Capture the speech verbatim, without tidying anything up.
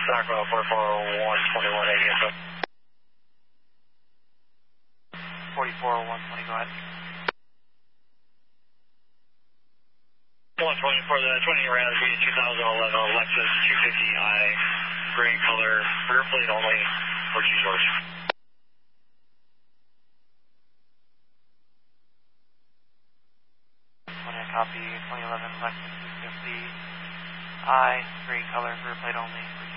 Sacramento forty-four one twenty-one eighty, yes, sir. forty-four one twenty, go ahead. one twenty for the twenty ran the twenty eleven Lexus two fifty i, gray color, rear plate only, for G-Source. Copy, twenty eleven Lexus two fifty i, gray color, rear plate only.